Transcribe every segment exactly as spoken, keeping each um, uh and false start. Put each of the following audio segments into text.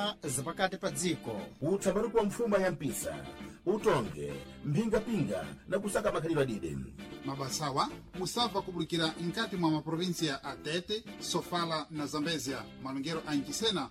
nzima zapakati pa dziko. utsambanuko kwa mfuma ya mpisa, utonge, mpingapinga na kusaka makhalidwe adide. mabasawa musava kubulikira nkati mwa maprovinsia a Tete, Sofala na Zambezia, malungero a Ncisena.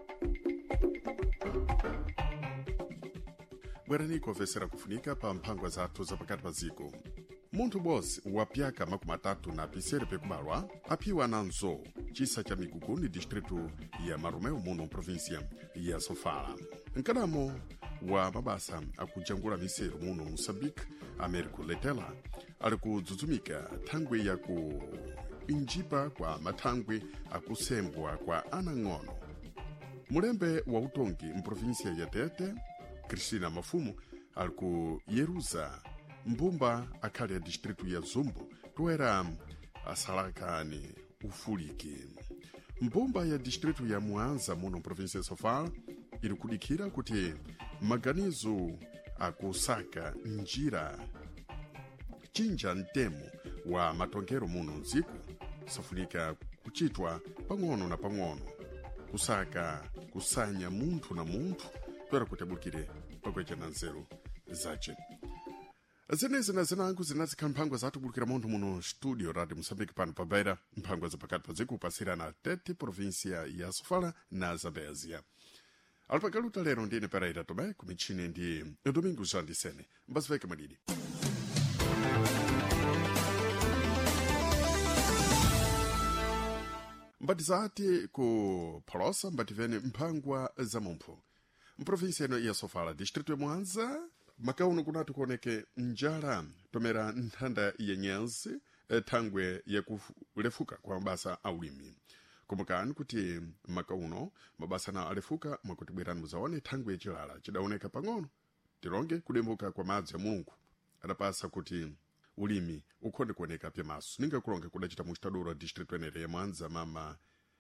bwerani kuomvesera kufunika pa mphangwa zathu zapakati pa dziko. munthu bosi wa pyaka makumi atatu na pisere pekubalwa aphiwa nanzo chisa cha Mikukuni distritu ya Maromeu muno provinsia ya Sofala. mkadamo wa mabasa akujangula miseru muno Moçambique, Américo Letela ali kudzudzumika thangwe ya ku injipa kwa mathangwe akusembwa kwa anang'ono. mulembe wa utongi mprovinsia ya Tete, Cristina Mafumu ali kuyeruza mbumba akhali ya distritu ya Zumbu toera asalakani ufuliki. mbumba ya distritu ya Muanza muno provinsia ya Sofala ili kudikira kuti maganizo akusaka njira chinja mtemo wa matongero muno nziku safunika kuchitwa pang'ono na pang'ono kusaka kusanya munthu na munthu toera kuti abukire pakwechana nzeru zace. zenezi na zinango zinazikhala mphangwa zathu kubulukira munthu muno studio Radio Moçambique pano pa Beira, mphangwa zapakati pa dziko kupasira na Tete provinsia ya Sofala na Zambezia. alipakaluta lero ndine Pereira Tomé kumichini ndi Domingo Jandisene mbaziveke madidi. mbatizati ku Pholosa mbativene mphangwa za mumphu mprovinsia ino ya Sofala distritu ya Muanza. makauno kunati kuoneke njala tomera nthanda ya nyansi thangwe ya kulefuka kwa mabasa a ulimi. kumbukani kuti makauno mabasa na alefuka mwakuti bwerani muzaone thangwe chilala chidaoneka pang'ono tilonge kudembuka kwa madzi ya Mulungu adapasa kuti ulimi ukhonde kuoneka pyamaso. ninga kulonge kudachita muchitadura distritu enere ya Mwanza mama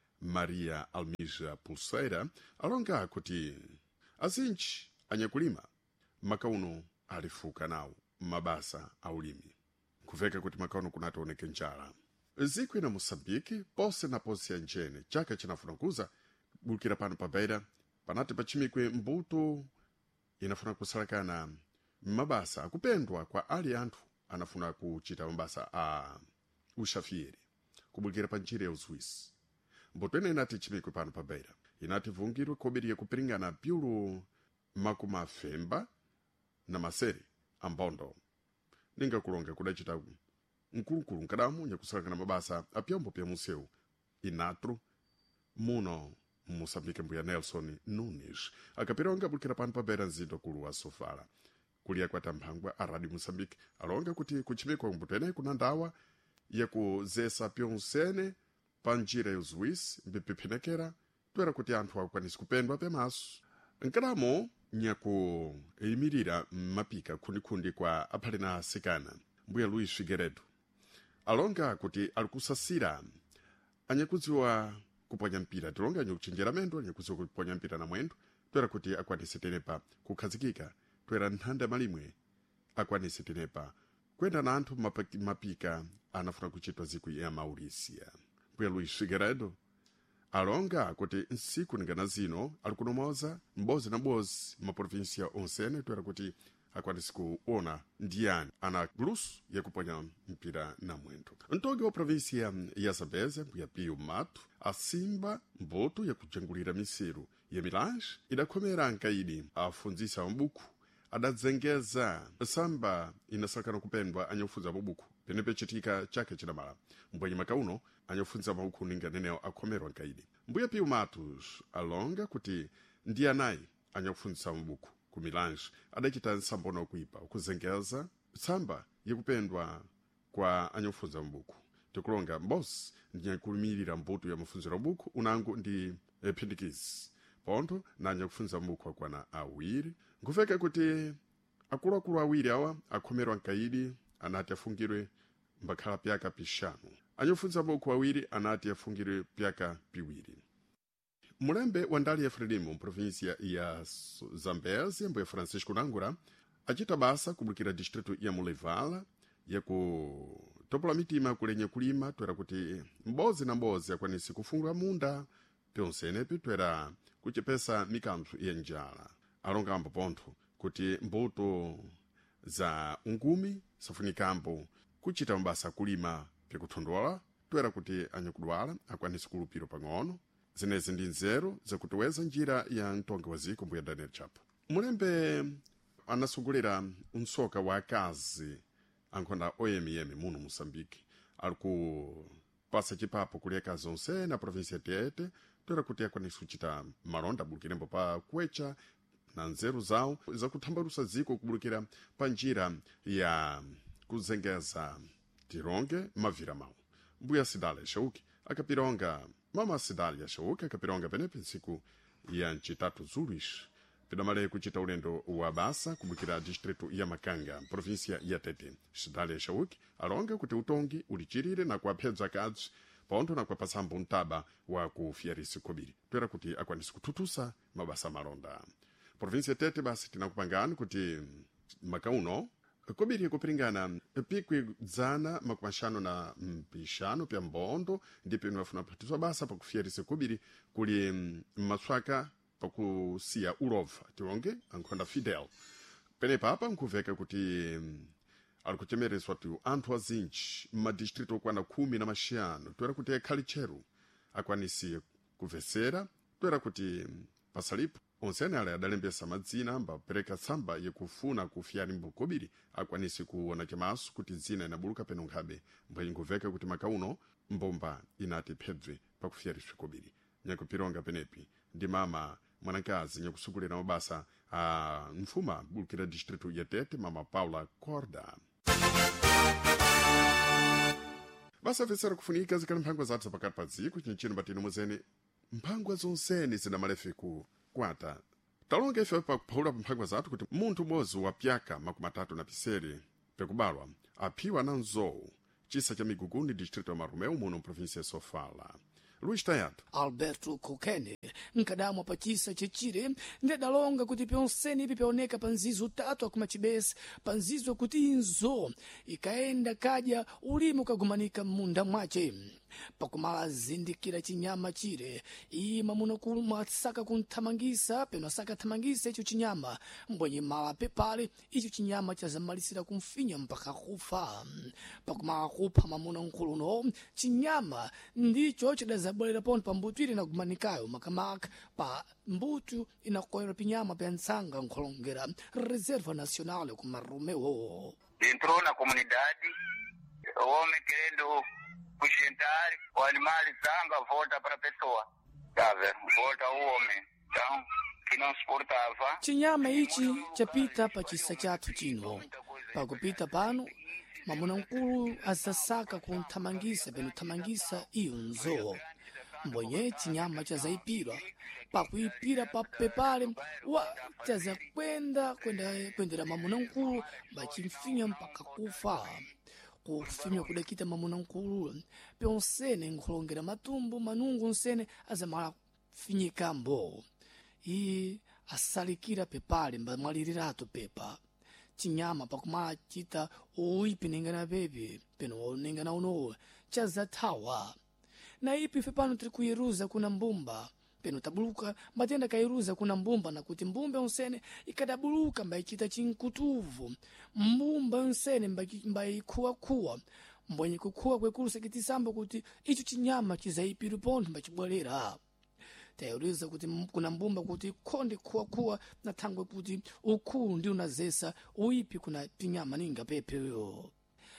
Maria Almija Pulseira alonga kuti azinji anyakulima makauno alifuka nawo mabasa a ulimi kuveka kuti makauno kunatooneke njala. ziko ina Moçambique pose na pose ya njene chaka chinafuna kuza bulukira pano pa Beira panati pachimikwe mbuto inafuna kusalakana mabasa akupendwa kwa ali anthu anafuna kuchita mabasa a uxafieri kubulukira pa njira ya Uswisi. mbuto ina inati chimikwe pano pa Beira inati vungirwe kobiriye kupiringana pyulu makumafemba na maseri ambondo. ninga kulonga kudachita mkulukulu nkadamu nyakusalakana mabasa apyombo pya museu inatru muno Moçambique mbuya Nelson Nunes akapironga bulukira pano pa Beira nzindo kulu wa Sofala kulia kwata mphangwa a Radio Moçambique alonga kuti kuchimikwa mbuto ene kuna ndawa ya kuzesa pyonsene pa njira ya Uswisi mbipiphinekera toera kuti anthu akwanisi kupendwa pyamaso. nkadamo nyaku imirira mapika khundikhundi kwa aphale na asikana mbuya Luis Figueiredo alonga kuti alikusasira anyakudziwa kuponya mpira tilonga nyakuchenjera mendo anyakudziwa kuponya mpira na mwendo toera kuti akwanise tenepa kukhazikika toera nthanda malimwe akwanise tenepa kwenda na anthu mapika anafuna kuchitwa ziku ya Maurisia. mbuya Luis Figueiredo alonga kuti nsiku ningana zino alikunomoza mbozi na bozi maprovinsia onsene toera kuti akwanisi kuona ndiyani ana gulusu ya kuponya mpira na mwendo. ntongi wa provinsia ya Zambezia mbuya Pio Mato asimba mboto ya kujangulira miseru ya Milange idakhomera nkaidi afunzisa mabuku adadzengeza samba inasalakana kupendwa anyakufunza mabuku penepe chitika chake chinamala. mbwenye makauno anyakufunza mabuku ninga neneo akhomerwa nkaidi. mbuya Pio Matos alonga kuti ndi anayi anyakufunzisa mabuku ku Milange adachita nsambono kuipa ukuzengeza samba yakupendwa kwa anyakufunza mabuku. tikulonga mbosi ndi nyakulimirira mbuto ya mafunziro mabuku unango ndi ephindikizi ponto na anyakufunza mabuku akwana awiri nkufeka kuti akuluakulu awiri awa akhomerwa nkaidi anati afungirwe mbakhala pyaka pixanu. anyakufunza mabuku awiri anati afungirwe pyaka piwiri. mulembe wa ndali ya Frelimo mprovinsia ya Zambezia mbuya Francisco Nangura achita basa kubulukira distritu ya Mulevala ya kutopola mitima kulenya kulima toera kuti mbozi na mbozi akwanisi kufungula munda pyonsenepi toera kuchepesa mikanzo ya njala. Alongambo pontho kuti mbuto za ungumi safunikambo kuchita mabasa kulima pyakuthondola toera kuti anyakudwala akwanise kulupiro pang'ono. Zinezi ndi nzeru zakutiweza njira ya mtonge wa ziko mbuya Daniel Chapo. Mulembe anasugulira unsoka wa akazi ankhonda oyemiyeme muno Musambiki. Ali kupasa chipapo kuli akazi onse na provinsia Tete toera kuti akwanise kuchita malonda bulukirembo pa kwecha na nzeru zawo zakuthambalusa ziko kubulukira pa njira ya kuzengeza tironge mavira mawu. Mbuya Sidale Shauki akapironga mama Sidale Shauki akapironga penepe nsiku ya ncitatu Zulish pidamale kuchita ulendo wa basa kubulukira distrito ya Makanga provinsia ya Tete. Sidale Shauki alonga kuti utongi ulichirire na kuapedza kadzi ponto na kuapasambo ntaba wa kufiyarisi kobiri toera kuti akwanisi kututusa mabasa malonda. Provinsia Tete basi tinakupangani kuti makauno kobiri kupiringana pikwi dzana makumashano na mpishano pya mbondo ndipo inafuna patizwa basa pakufiyarisa kobiri kuli maswaka pakusiya ulova tiwonge ankhonda Fidel. Pene papa nkuveka kuti alikuchemereswa tu anthu azinji madistrito okwana khumi na maxiyano toera kuti ekhali cheru akwanisiye kuvesera toera kuti pasalipo onsene ale adalembesa madzina amba pereka tsamba yekufuna kufiyani mbukobiri akwanisi kuona chamaso kuti dzina inabuluka peno nkhabe mbwenye nkuveka kuti makauno mbomba inati phebve pakufiyariswe kobiri. Nyakupironga penepi ndi mama mwanakazi nyakusugulira mabasa a mfuma bulukira distrito ya Tete mama Paula Corda. Basa vesera kufunika zikali mphangwa zathu zapakati pa dziko chinchino batino muzene mphangwa zonsene zina malefe ku kwata. Talonga ife pa kuphawula mphangwa zathu kuti munthu mozi wa pyaka makumatatu na pisere pekubalwa aphiwa na nzowu chisa cha Miguguni distrito ya Marumeu muno provinsia ya Sofala. Luiz Tayado Alberto Kokene nkadamwa pachisa chechire ndedalonga kuti pyonsene ipi pyaoneka panzizo tatu akumachibesi panzizo kuti inzo ikaenda kaja ulimi ukagumanika munda mwache pakumala zindikira chinyama chire ima muno kumasaka kunthamangisa peno asaka thamangisa icho chinyama mbwenye mala pepale icho chinyama chazamalisira kumfinya mpaka kufa pakumala kupha mamuna nkuluno chinyama ndicho chidazabwelera ponto pa mbutu ili nagumanikayo makamaka pa mbutu inakoera pinyama pya nsanga nkolongera Reserva Nacional ku Marumeu. Entrou na comunidade, o homem querendo puxentar o animal sanga volta para a pessoa, tá vendo? Volta o homem, então que não suportava. Chinyama ichi chapita pa chisa chathu chino pakupita pano mamuna nkulu azasaka kunthamangisa peno thamangisa iyo nzo mbwenye chinyama chazaipira pakuipira papepale wa chazakwenda kwenda kwendera mamuna nkulu bachimfinya mpaka kufa kufinya kudakita mamuna nkulu pyonsene nkhulongera matumbu manungu nsene azamala finyikambo iyi asalikira pepale mbamwalirirato pepa chinyama pakumala chita uipi nengana pepe peno nengana uno chazathawa na ipi fe pano tiri kuyeruza kuna mbumba peno tabuluka matenda kairuza kuna mbumba na kuti mbumba onsene ikadabuluka mbaichita chinkutuvu mbumba onsene mbaikuwa kuwa mbwenye kukuwa kwekulu sekitisamba kuti icho chinyama chizaipiru ponto mbachibwalera tayoriza kuti kuna mbumba kuti konde kuwa kuwa na thangwe kuti ukulu ndi unazesa uipi kuna pinyama ninga pepeyo.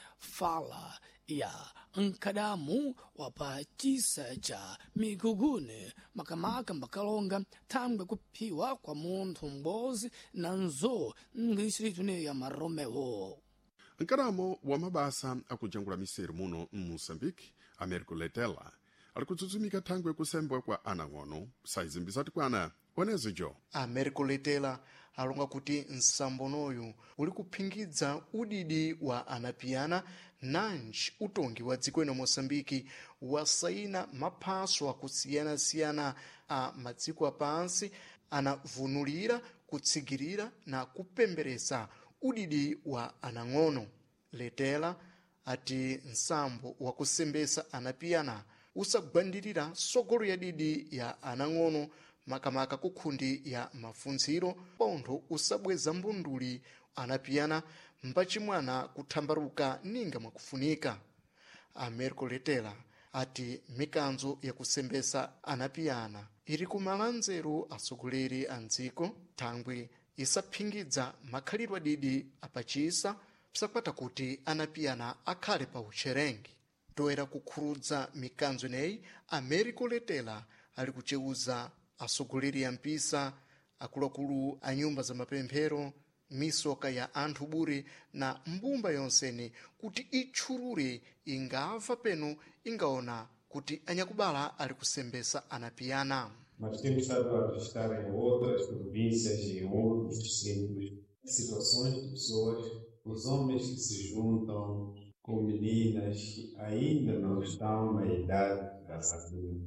Fala ya nkadamu wapa chisa cha Miguguni makamaka mbakalonga thangwe kuphiwa kwa munthu mbozi na nzo ngishiritu ne ya Marumeu. Nkadamo wa mabasa akujangula miseru muno Mosambiki Americo Letela alikutsuzumika thangwe kusembwa kwa anang'ono saizimbizati kwana onezo jo. Americo Letela alonga kuti nsambonoyu uli kuphingidza udidi wa anapiyana nanji utongi wa dziko ino Mosambiki wasaina maphaso akusiyana-siyana a madziko apansi anavunulira kutsigirira na kupemberesa udidi wa anang'ono. Letela ati nsambo wakusembesa anapiyana usagwandirira sogolo ya didi ya anang'ono makamaka kukhundi ya mafunziro pontho usabweza mbunduli anapiyana mpachimwana kuthambaruka ninga mwakufunika. Americo Letela ati mikanzo yakusembesa anapiyana iri kumalanzeru atsogoleri a ndziko thangwi isaphingidza makhalidwe didi apachisa psakwata kuti anapiyana akhale pa ucherengi. Toera kukhurudza mikanzo ineyi, Americo Letela ali kucheuza atsogoleri ya mpisa, akuluakulu a nyumba za mapemphero, misoka ya anthu bure na mbumba yonseni kuti itchulure ingava penu ingaona kuti anyakubala ali kusembesa anapiyana. Mas temos estado a registrar em outras províncias e em outros distritos situações de pessoas, os homens que se juntam com meninas que ainda não estão na idade da saúde.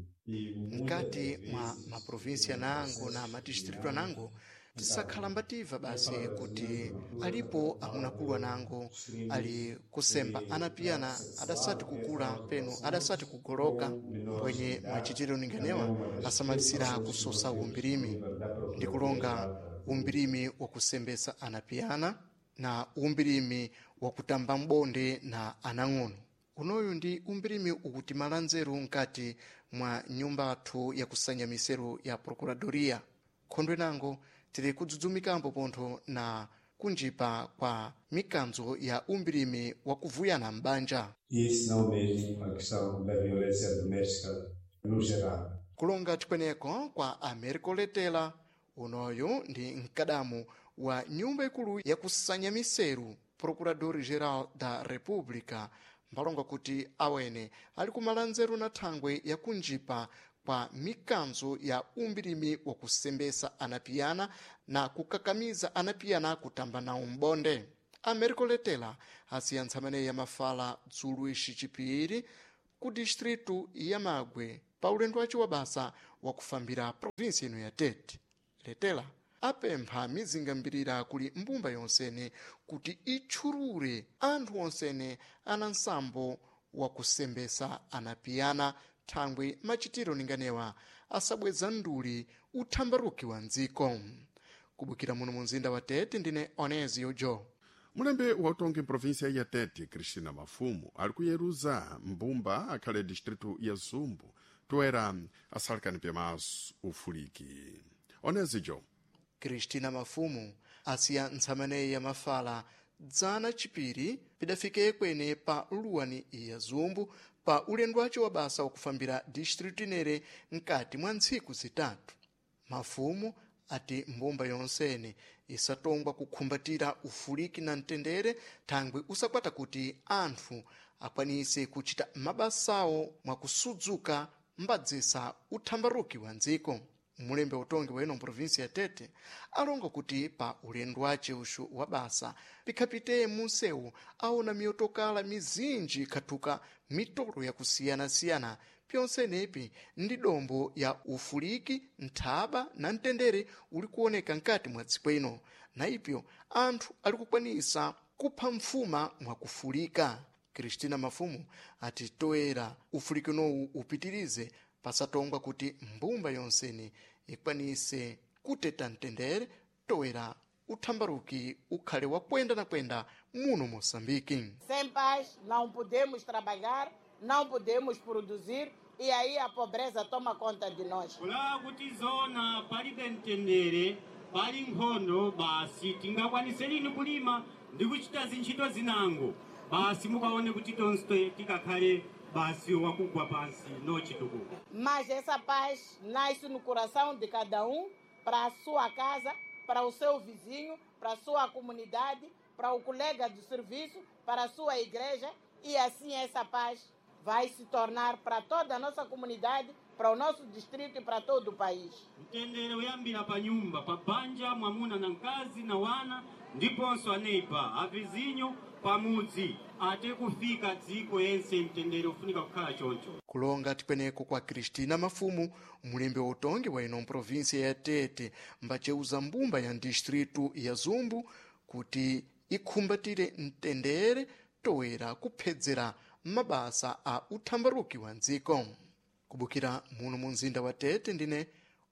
Nkati mwa maprovinsia nango na madistritu anango tisakhala mbativa basi kuti alipo amunakulu anango ali kusemba anapiyana adasati kukula penu adasati kugoloka kwenye machitiro ninganewa asamalisira kusosa umbirimi ndikulonga umbirimi wa kusembesa anapiyana na umbirimi wa kutamba mbonde na anang'ono. Unoyu ndi umbirimi ukuti malanzeru nkati mwa nyumba athu ya kusanya miseru ya Procuradoria. Khondwe nango tiri kudzudzumika pontho na kunjipa kwa mikanzo ya umbirimi wa kuvuyana mbanja. Isso não mesmo a questão da violência doméstica no geral. Kulonga tikweneko kwa Americo Letela, unoyu ndi mkadamu wa nyumba ikulu ya kusanya miseru Procurador Geral da República, mbalonga kuti awene ali kumalanzeru na thangwe ya kunjipa kwa mikanzo ya umbirimi wa kusembesa anapiyana na kukakamiza anapiyana kutamba na umbonde. Americo Letela asiyansa mane ya mafala dzulu ixicipiri ku distritu ya Magwe pa ulendo wace wa basa wa kufambira provinsi ino ya Tete. Letela apempha mizingambirira kuli mbumba yonsene kuti itchulure anthu onsene ana nsambo wa kusembesa anapiyana thangwe machitiro ninganewa asabweza nduli uthambaruki wa ndziko. Kubukira muno mu mzinda wa Tete ndine Onezio Jo. mulembe wa utongi provinsia ya Tete Cristina Mafumu ali kuyeruza mbumba akhale distritu ya Zumbu toera asalikani pemaso ufuliki. Onezio Jo. Cristina Mafumu asiya ntsamane ya mafala dzana chipiri pidafike kwene pa luwani ya Zumbu pa ulendo wace wa basa wa kufambira distritu inere nkati mwa ntsiku zitatu. Mafumu ati mbumba yonsene isatongwa kukhumbatira ufuliki na mtendere thangwe usakwata kuti anthu akwanise kuchita mabasawo mwa kusudzuka mbadzisa uthambaruki wa ndziko. Mulembe utongi wa ino provinsi ya Tete alonga kuti pa ulendo wace ushu wa basa pikhapite munsewu aona miyotokala mizinji kathuka mitoro ya kusiyana-siyana pyonsenepi ndi dombo ya ufuliki, nthaba na mtendere uli kuoneka nkati mwa dziko ino, na ipyo anthu ali kukwanisa kupha mfuma mwa kufulika. Cristina Mafumu ati toera ufuliki unowu upitirize pasatongwa kuti mbumba yonsene ikwanise kuteta mtendere toera uthambaruki ukhale wa kwenda na kwenda muno Moçambique. Sem paz não podemos trabalhar, não podemos produzir e aí a pobreza toma conta de nós. Kula kuti zona palibe mtendere pali nkhondo basi tingakwanise lini kulima ndi kuchita zintchito zinango basi mukaone kuti tonse tikakhale basi wakugwa pansi no chitukuko. Mas essa paz nasce no coração de cada um, para a sua casa, para o seu vizinho, para a sua comunidade, para o colega de serviço, para a sua igreja, e assim essa paz vai se tornar para toda a nossa comunidade, para o nosso distrito e para todo o país. Mtendere uyambira pa nyumba, pa banja, mwamuna na mkazi na wana, ndiponso aneipa, avizinho, pamudzi, ate kufika dziko yense mtendere ufunika kukhala choncho. Kulonga tikweneko kwa Cristina Mafumu, mulembe wa utongi wa ino provinsia ya Tete, mbacheuza mbumba ya distritu ya Zumbu kuti ikhumbatire mtendere toera kuphedzera mabasa a uthambaruki wa ndziko. Kubukira muno mu mzinda wa Tete ndine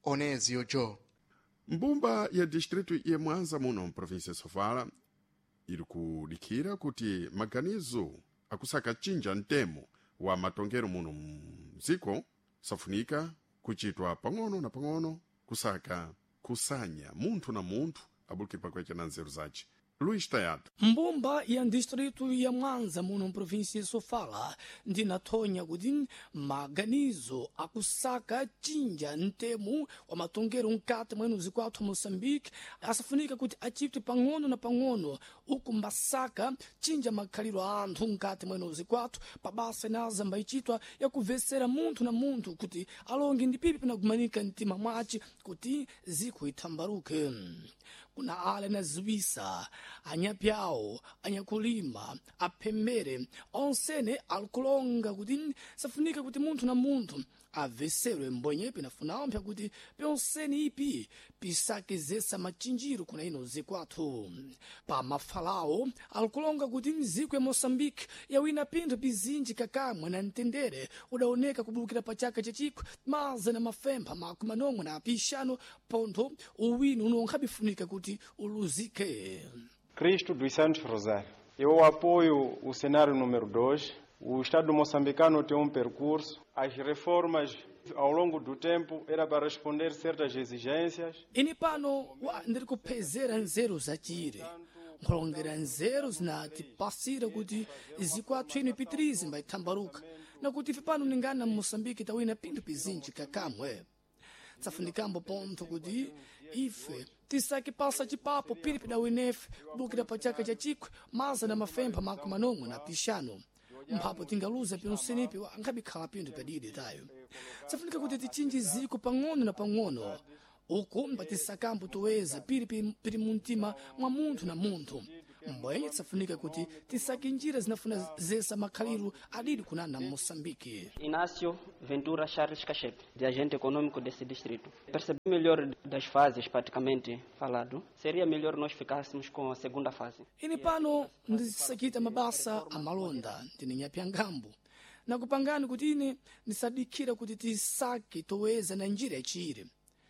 Onezio Jo. mbumba ya distritu ya Mwanza muno mprovinsi ya Sofala iri kudikira kuti maganizo akusaka chinja ntemo wa matongero muno mziko safunika kuchitwa pang'ono na pang'ono kusaka kusanya munthu na munthu abulukire pakwecha na nzeru zace. Luis Tayado. mbumba ya distritu ya Mwanza muno mprovinsi ya Sofala ndinathonya kuti maganizo akusaka chinja ntemu wa matongero nkati mwenu zikwathu Moçambique asafunika kuti achitwe pang'ono na pang'ono uku mbasaka chinja makhaliro a anthu nkati mwenu zikwathu pabasa inaza mbayichitwa ya kuvesera munthu na munthu kuti alonge ndi pipi pinagumanika mtima mwace kuti ziko ithambaruke. Kuna ale na ziwisa anyapyawo anyakulima aphemere onsene alkulonga kuti safunika kuti munthu na munthu aveserwe mbonye pinafunawo mpya kuti pyonseni ipi pisakezesa machinjiro kuna ino zikwathu. Pa mafalawo alkulonga kuti mziko ya Moçambique yawina pinthu pizinji kakamwe na mtendere udaoneka kubulukira pa chaka chachikho maza na mafempha makumi manomwe na pixano pontho uwino unonkhabifunika kuti uluzike. Cristo dos Santos Rosário. Eu apoio o cenário número dois. O Estado moçambicano tem um percurso. As reformas, ao longo do tempo, era para responder certas exigências. Ini pano wa ndiri kuphezera nzeru zacire. Nkhulongera nzeru zinatipasira kuti zikwathu ino ipitirizi mbayithambaruka na kuti ife pano ningana Moçambique tawina pinthu pizinji kakamwe. Tsafunikambo pontho kuti ife tisake pasa chipapo pili pidawinefe kubulukira pa chaka chachikho maza na mafempha makumi manomwe na pixano mphapo tingaluza pyonsenipi ankhabikhala pinthu padidi tayo. Tsafunika kuti tichinji ziko pang'ono na pang'ono uku mbatisakambo toweza pili pili muntima mwa munthu na munthu. Mbwenye tsafunika kuti tisake njira zinafuna zesa makhaliro adidi kunana Moçambique. Inácio Ventura Charles Cachepe, de agente econômico desse distrito. Perceber melhor das fases praticamente falado, seria melhor nós ficássemos com a segunda fase. Ini pano ndisakita mabasa amalonda ndininyapya ngambo na kupangani kuti ine ndisadikira kuti tisake toweza na njira yachire.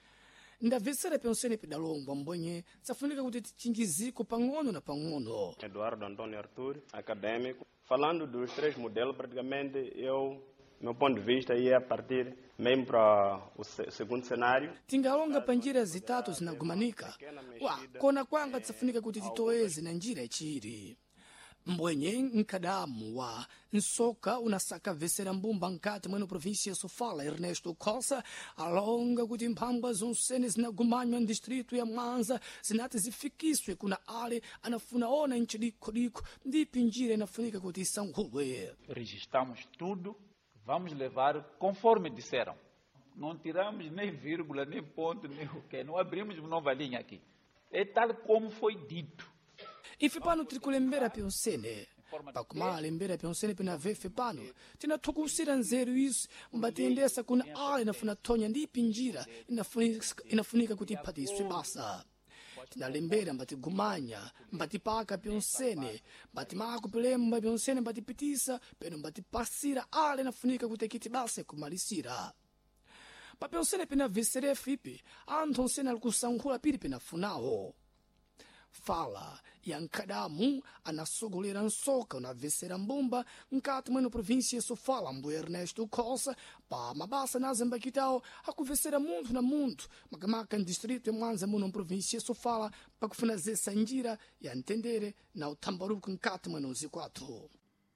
Ndavesera pyonsene pidalongwa mbonye tsafunika kuti tichinjiziko pang'ono na pang'ono. Eduardo Antônio Arthur, acadêmico. Falando dos três modelos, praticamente, eu, meu ponto de vista, ia partir mesmo para o segundo cenário. Tingalonga pa njira zitatu zinagumanika. Wa, kona kwanga tsafunika kuti titoweze na njira yachiri. Mbwenye nkadamu wa nsoka unasaka vesera mbumba nkati mweno provinsi ya Sofala Ernesto Costa alonga kuti mphambwa zonsene zinagumanywa ndistritu ya Mwanza zinati zifikiswe kuna ale anafuna ona nchidiko-diko ndipi njira inafunika kuti isankhulwe. Registramos tudo, vamos levar conforme disseram. Não tiramos nem vírgula, nem ponto, nem o quê. Não abrimos nova linha aqui. É tal como foi dito. Ife pano tiri kulembera pyonsene pakumala lembera pyonsene pinavefe pano tinathukusira nzeru iso mbatiyendesa kuna ale inafuna thonya ndipi njira inafunika, inafunika kuti iphatiswe basa. Tinalembera mbatigumanya mbatipaka pyonsene mbatimako pilemba pyonsene mbatipitisa peno mbatipasira ale inafunika kuti kiti basa kumalisira. Pa pyonsene pinaveserefu ipi anthu onsene alikusankhula pili pinafunawo. Fala ya nkadamu anasogolera nsoka unavesera mbumba nkati mweno provinsi ya Sofala mbu Ernesto Costa pa mabasa naze mbakitawo akuvesera munthu na munthu makamaka ndistritu ya Mwanza muno provinsi ya Sofala pakufuna zesa njira ya ntendere na uthambaruko nkati mweno zikwathu.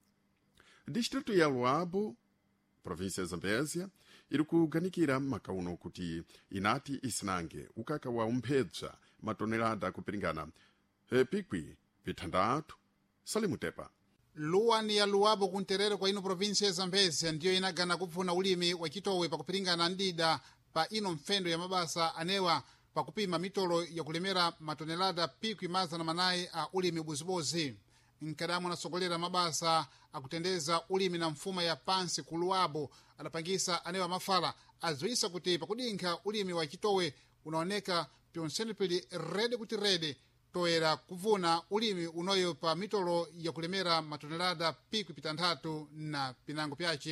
Distritu ya Luabo, provinsi ya Zambezia, iri kuganikira makauno kuti inati isinange ukaka wa umphedza matonelada kupiringana e pikwi pitandatu. Salimu Tepa. luwani ya Luabo kunterere kwa ino provinsi ya Zambezia ndiyo inagana kupfuna ulimi wachitowe pakupiringana ndida pa ino mfendo ya mabasa anewa pakupima mitolo ya kulemera matonelada pikwi maza na manayi a ulimi buzibozi. Nkadamu nasogolera mabasa akutendeza ulimi na mfuma ya pansi ku Luabo adapangisa anewa mafala azoisa kuti pakudinka ulimi wachitowe unaoneka pyonsene pili rede kuti rede toera kuvuna ulimi unoyo pa mitolo ya kulemera matonelada pikwi pitandatu na pinango pyace.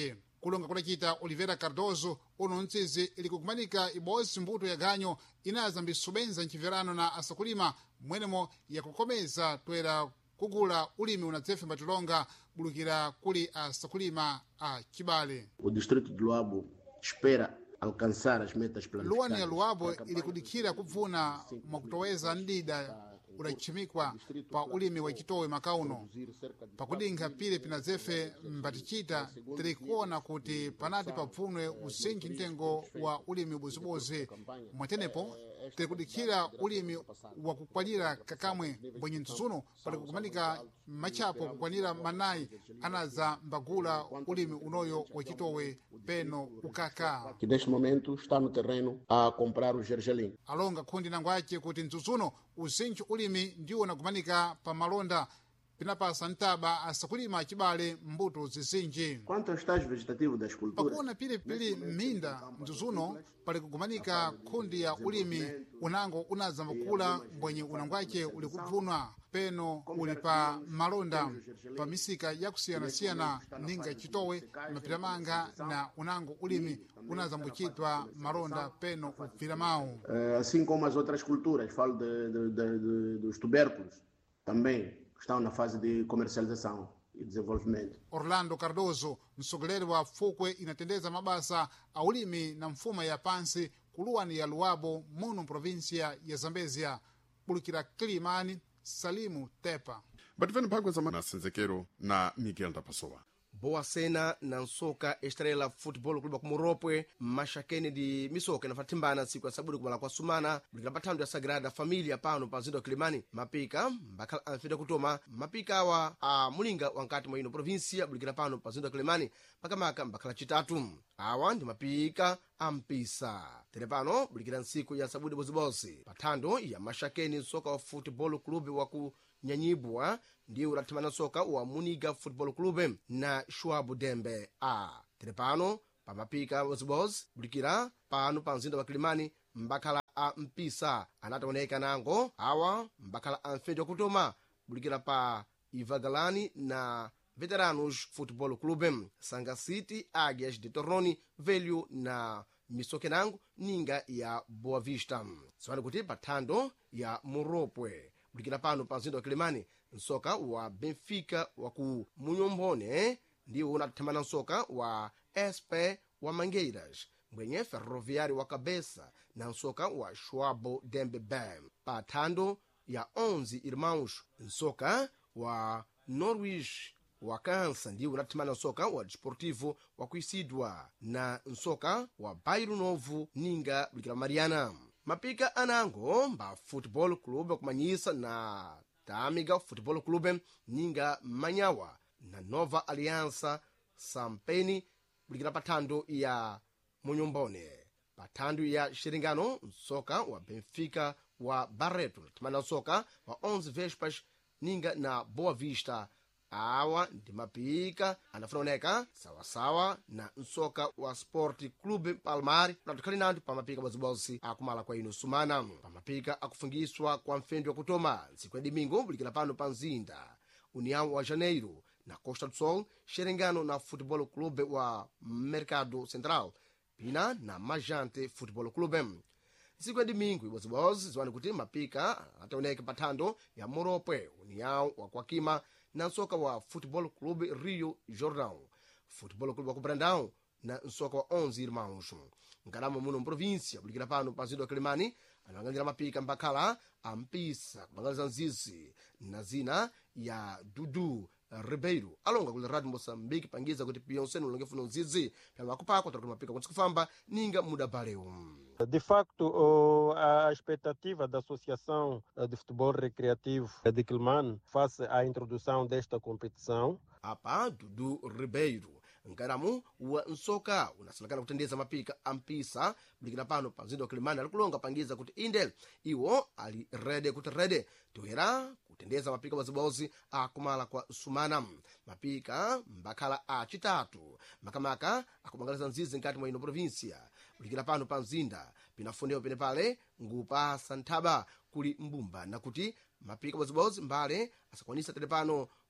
kulonga kudachita Oliveira Cardoso uno ntsizi ili kukumanika ibosi mbuto ya ganyo inaza mbisubenza nchiverano na asakulima mwenemo ya kukomeza twera kugula ulimi unatsefe mbatilonga bulukira kuli asakulima a Chibale. O distrito de Luabo espera alcançar as metas planificadas. Luani ya Luabo ili kudikira kuvuna mwakutoweza ndida udachimikwa pa ulimi wa chitowe makauno pakudinga pile pinazefe mbatichita tilikuona kuti panati pabvunwe usinji ntengo wa ulimi ubozibozi mwatenepo tilikudikira ulimi wa kukwalira kakamwe mbwenye ntsuno pali kukumanika machapo kukwanira manayi anaza mbagula ulimi unoyo wa chitowe peno ukaka que neste momento está no terreno a comprar o gergelim. Alonga kundi nango ace kuti ntsuno usinji ulimi ndiwo nakumanika pa malonda pinapasa ntaba asakulima Chibale mbuto zizinji. Quanto ao estágio vegetativo das culturas, pakuona pili pili minda mzuzuno pali kukumanika kundi ya ulimi unango unaza mbakula mbwenye unango ace uli kubvunwa peno uli pa malonda pa misika yakusiyana-siyana ninga chitowe mapiramanga na unango ulimi unaza mbuchitwa malonda peno upfira mawu. uh, assim como as outras culturas, falo de, de, de, de, dos tubérculos, também estão na fase de comercialização e desenvolvimento. Orlando Cardoso, msogoleri wa fukwe inatendeza mabasa a ulimi na mfuma ya pansi kuluani ya Luabo muno provinsia ya Zambezia bulukira Kilimani. Salimu Tepa. Bativani mphangwa za nasenzekero na Miguel da Pessoa. Boa cena na nsoka Estrela Football Club kumuropwe mashakeni di misoka inafatimbana siku ya saburi kumala kwa sumana bulikira pathandu ya Sagrada Familia pano pa mzinda wa Kilimani mapika mbakhala amfida kutoma mapika awa a mulinga wankati mwa ino provinsia bulikira pano pa mzinda wa Kilimani makamaka mbakhala chitatu awa ndi mapika ampisa tere pano bulikira nsiku ya saburi bozibozi pathandu ya mashakeni nsoka wa Football Club waku nyanyibwa ndiye urathimana soka wa Muniga Football Club na Schwab Dembe a tere pano pa mapika bozibozi bulikira pano pa mzinda wa Kilimani mbakhala a mpisa anataoneka nango awa mbakhala amfendi wakutoma bulikira pa Ivagalani na Veteranos Football Club Sanga City Águias de Torroni Velho na misoke nango ninga ya Boa Vista swali kuti pathando ya Muropwe bulikira pano pa mzinda wa Kilimani nsoka wa Benfica wa ku Munyombone ndiwo unathamana nsoka wa S P wa Mangueiras mbwenye Ferroviário wa Cabeça na nsoka wa Schwab Dembe Bam pathando ya onze irmãos nsoka wa Norwich wa Kansa ndiwo unathamana nsoka wa Desportivo wa Kuisidwa na nsoka wa Bairro Novo ninga bulikira Mariana mapika anango mba Football Club kumanyisa na Tamiga Football Club ninga Manyawa na Nova Aliança Sampeni bulikira pathando ya Munyombone pathando ya Xiringano nsoka wa Benfica wa Barreto thamana nsoka wa onze Vespas ninga na Boa Vista awa ndi mapika anafunaoneka sawasawa na nsoka wa Sport Club Palmar natukhalinandu pa mapika bozibozi akumala kwa ino sumana pa mapika akufungiswa kwa mfendi wa kutoma ntsiku ya Domingo bulikira pano pa mzinda União wa Janeiro na Costa do Sol Xiringano na Football Club wa Mercado Central pina na Majante Football Club ntsiku ya Domingo bozibozi ziwani kuti mapika ataoneka pathando ya Muropwe União wa Kwakima na nsoka wa Football Club Rio Jordão Football Club wa Kubrandão na nsoka wa onze irmãos nkalamo muno mprovinsia bulikira pano pa mzinda wa Kilimani anang'anira mapika mbakhala ampisa kubangaliza nzizi na zina ya Dudu Ribeiro alonga kule Radio Moçambique pangiza kuti Beyoncé ulongefuna nzizi pela kupako trakuma mapika kuti kufamba ninga muda baleu. De facto, a expectativa da Associação de Futebol Recreativo de Quilimane face à introdução desta competição. Apa Dudu Ribeiro nkaramu wa nsoka unasalakana kutendeza mapika ampisa bulikira pano pa mzinda wa Kilimani alikulonga pangiza kuti inde iwo ali rede kuti rede toera kutendeza mapika bozibozi akumala kwa sumana mapika mbakhala achitatu makamaka akubangaliza nzizi nkati mwa ino provinsia bulikira pano pa mzinda pinafundeo pene pale ngupasa nthaba kuli mbumba nakuti mapika bozibozi mbale asakwanisa tele pano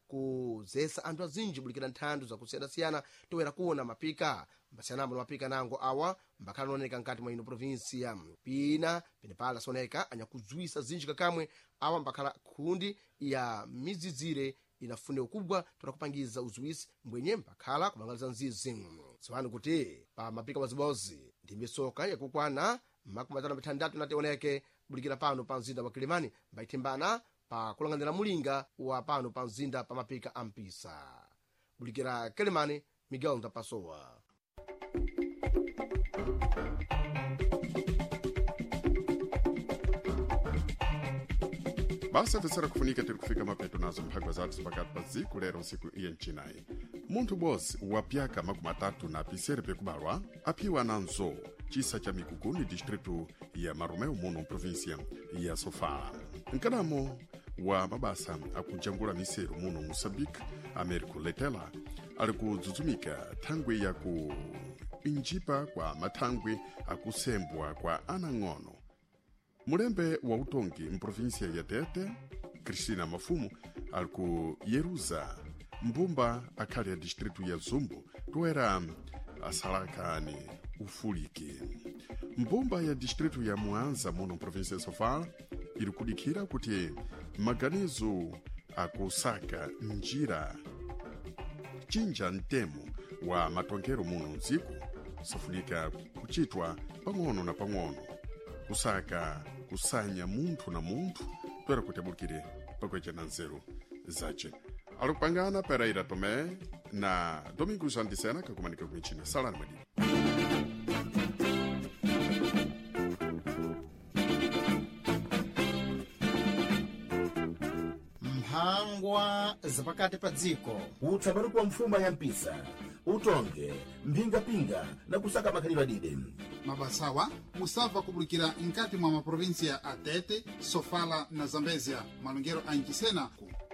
kuzesa anthu azinji bulikira nthandu zakusiyanasiyana toera kuona mapika mbasiyanambo na mapika nango awa mbakhala nooneka nkati mwa ino provinsia pina penepala soneka anyakuzwisa zinji kakamwe awa mbakhala khundi ya mizizire inafune ukubwa tonakupangiza uzwisi mbwenye mbakhala kumangaliza nzizi siwani kuti pa mapika mazibozi ndi misoka yakukwana makumi atatu na mitandatu nationeke bulikira pano pa mzinda wa Kilimani mbaithimbana pa kulanganira mulinga wa pano pa mzinda pa mapika ampisa bulikira Kilimani Miguel Ndapasowa. basa tisera kufunika tiri kufika mapeto nazo mphagwa zathu pakati pa ziku lero siku iye mchinayi munthu bosi wapyaka makumi atatu na pisere pekubalwa aphiwa nanzo chisa cha mikukuni distritu ya Maromeu muno provinsia ya Sofala. Nkanamo wa mabasa akunjangula miseru muno Moçambique Americo Letela ali kudzuzumika thangwe ya ku injipa kwa mathangwe akusembwa kwa anang'ono. Mulembe wa utongi mprovinsia ya Tete Cristina Mafumu ali kuyeruza mbumba akhali ya distritu ya Zumbu toera asalakani ufuliki. Mbumba ya distritu ya Muanza muno provinsia ya Sofala ili kudikira kuti maganizo akusaka njira chinja ntemu wa matongero muno nziku sofunika kuchitwa pang'ono na pang'ono kusaka kusanya munthu na munthu toera kuti abulukire pakwecha na nzeru zace alupangana Pereira Tomé na Domingo Jandicena kakumanika kumichina salani mwedi mphangwa zapakati pa dziko utsabaru kwa mfuma ya mpisa utonge mpingapinga na kusaka makhalidwe adide mabasawa musava kubulikira nkati mwa maprovinsia a Tete, Sofala na Zambezia malungero a Njisena